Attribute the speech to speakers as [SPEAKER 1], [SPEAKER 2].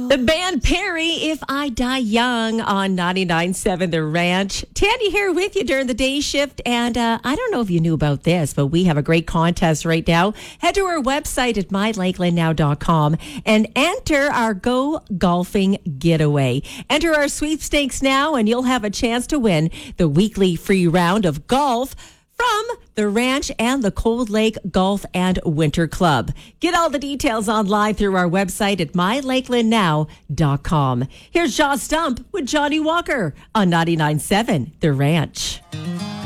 [SPEAKER 1] The band Perry, If I Die Young, on 99.7 The Ranch. Tandy here with you during the day shift. And I don't know if you knew about this, but we have a great contest right now. Head to our website at mylakelandnow.com and enter our Go Golfing Getaway. Enter our sweepstakes now and you'll have a chance to win the weekly free round of golf from the Ranch and the Cold Lake Golf and Winter Club. Get all the details online through our website at mylakelandnow.com. Here's Jaw Stump with Johnny Walker on 99.7 The Ranch.